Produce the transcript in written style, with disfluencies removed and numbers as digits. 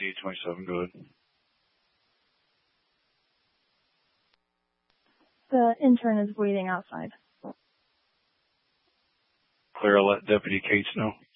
5827, go ahead. The intern is waiting outside. Clear, I'll let Deputy Cates know.